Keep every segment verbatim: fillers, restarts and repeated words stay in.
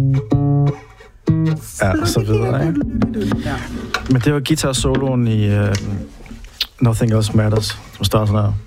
Ja, så videre, ikke? Ja. Men det var guitar-soloen i uh, Nothing Else Matters, som starter sådan her.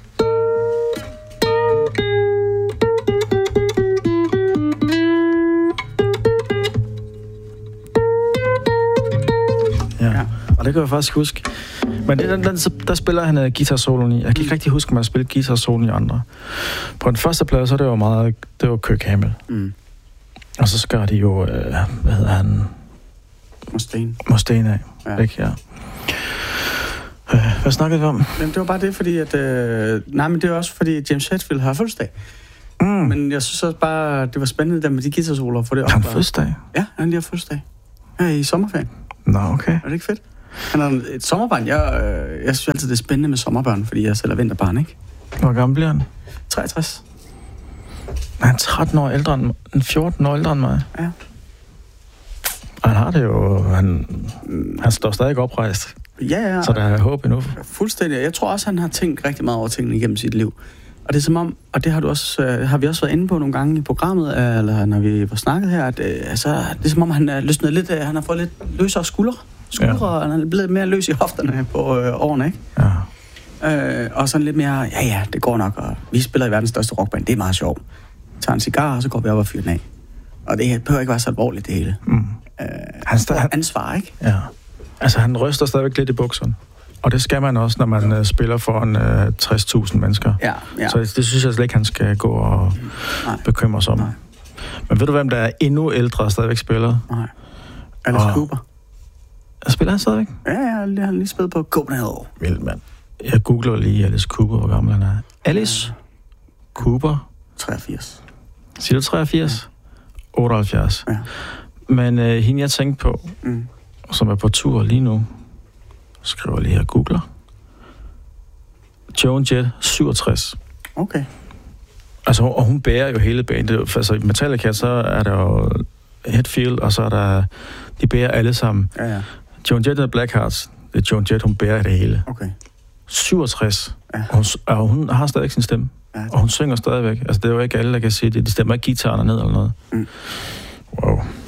Ja. Ja. Og det kan jeg faktisk huske. Men det, den, den, der spiller han uh, guitar-soloen i. Jeg kan ikke rigtig huske, om jeg spillede guitar-soloen i andre. På den første plade, så det var meget... Det var Kirk Hammett. Mm. Og så skar de jo... Uh, hvad hedder han... Mustaine. Mustaine af. Ja. Ikke, ja. Uh, hvad snakkede vi om? Jamen, det var bare det, fordi at... Øh, nej, men det er også fordi, at James Hetfield har fødselsdag. Mm. Men jeg synes også bare, det var spændende der med de guitar-soloer. For det har han fødselsdag? Ja, han lige har fødselsdag. Ja, i sommerferien. Nå, okay. Er det ikke fedt? Han har et sommerbarn. Jeg, øh, jeg synes altid, det er spændende med sommerbørn, fordi jeg selv er vinterbarn, ikke? Hvor gammel bliver han? treogtres. Han er tretten år ældre end... fjorten år ældre end mig. Ja. Han har det jo... Han, han står stadig oprejst. Ja, ja. Så der er håb endnu. Fuldstændig. Jeg tror også, han har tænkt rigtig meget over tingene igennem sit liv. Og det er som om, og det har, du også, øh, har vi også været inde på nogle gange i programmet, øh, eller når vi var snakket her, at øh, altså, det er som om, han er løsnet lidt, øh, han har fået lidt løsere skuldre. Skuldre, ja. Og han er blevet mere løs i hofterne på øh, årene, ikke? Ja. Øh, og sådan lidt mere, ja ja, det går nok, og vi spiller i verdens største rockband, det er meget sjovt. Tager en cigar, og så går vi op og fyrer den af. Og det behøver ikke være så alvorligt, det hele. Mm. Øh, han får ansvar, ikke? Ja. Altså, han ryster stadigvæk lidt i bukserne. Og det skal man også, når man uh, spiller foran uh, tres tusind mennesker. Ja, ja. Så det, det synes jeg slet ikke, han skal gå og Nej. bekymre sig om. Nej. Men ved du, hvem der er endnu ældre og stadigvæk spiller? Nej. Alice og... Cooper. Spiller han stadigvæk? Ja, ja, han har lige spillet på Copenhagen. Vildt, mand. Jeg googler lige Alice Cooper, hvor gammel han er. Alice ja. Cooper? treogfirs. Siger du treogfirs? Ja. otteoghalvfjerds. Ja. Men uh, hende, jeg tænkte på, mm. som er på tur lige nu, skriver lige her, googler. Joan Jett, syvogtres. Okay. Altså, og hun bærer jo hele bandet. Altså, i Metallica, så er der jo Hetfield, og så er der... De bærer alle sammen. Ja, ja. Joan Jett og Blackhearts, det er Joan Jett, hun bærer det hele. Okay. syvogtres. Ja. Og, hun, og hun har stadig sin stemme. Ja, og hun synger stadigvæk. Altså, det er jo ikke alle, der kan sige det. De stemmer ikke guitarerne ned eller noget. Mm. Wow.